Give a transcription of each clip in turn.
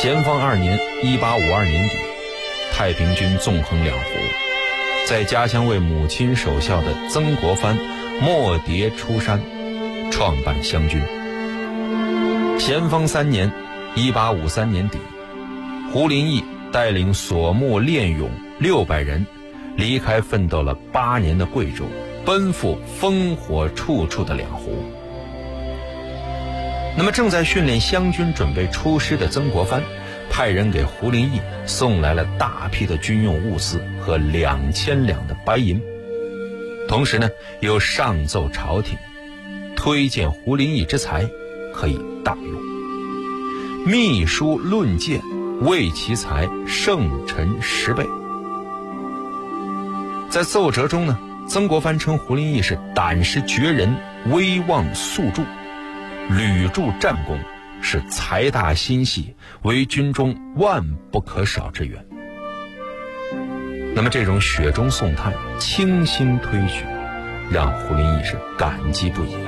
咸丰2年1852年底，太平军纵横两湖，在家乡为母亲守孝的曾国藩辍蝶出山，创办湘军。咸丰3年1853年底，胡林翼带领所目练勇600人，离开奋斗了8年的贵州，奔赴烽火处处的两湖。那么正在训练湘军准备出师的曾国藩，派人给胡林翼送来了大批的军用物资和2000两的白银，同时呢，又上奏朝廷，推荐胡林翼之才可以大用，密书论谏，为其才胜臣10倍。在奏折中呢，曾国藩称胡林翼是胆识绝人，威望素著，屡著战功，是财大心细，为军中万不可少之员。那么这种雪中送炭，倾心推举，让胡林翼是感激不已啊。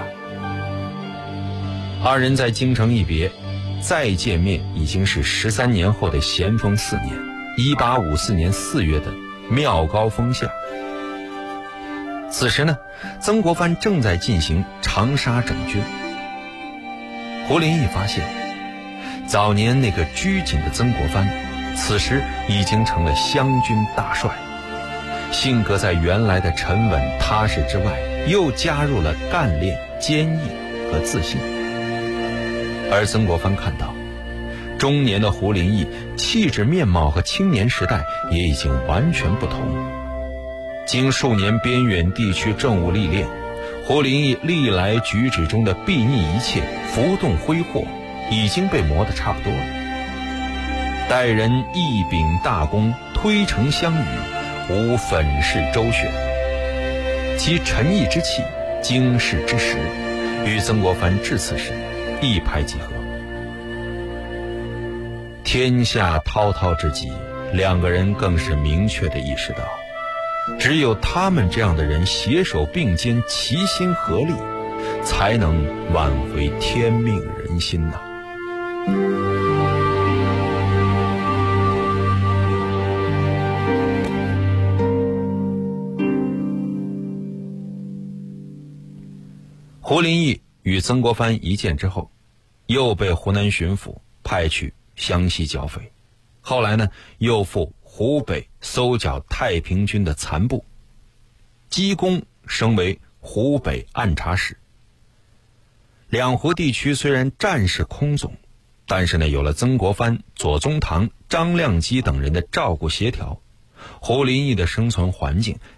二人在京城一别，再见面已经是13年后的咸丰4年1854年4月的妙高峰下。此时呢，曾国藩正在进行长沙整军。胡林翼发现，早年那个拘谨的曾国藩，此时已经成了湘军大帅，性格在原来的沉稳踏实之外，又加入了干练、坚毅和自信。而曾国藩看到，中年的胡林翼气质面貌和青年时代也已经完全不同。经数年边远地区政务历练，胡林翼历来举止中的睥睨一切、浮动挥霍，已经被磨得差不多了。待人一秉大功，推诚相与，无粉饰周旋，其沉毅之气、经世之识，与曾国藩致辞时一拍即合。天下滔滔之际，两个人更是明确地意识到，只有他们这样的人携手并肩，齐心合力，才能挽回天命人心呐。胡林翼与曾国藩一见之后，又被湖南巡抚派去湘西剿匪，后来呢，又赴湖北搜剿太平军的残部，积功升为湖北按察使。两湖地区虽然战事空总，但是呢，有了曾国藩、左宗棠、张亮基等人的照顾协调，胡林翼的生存环境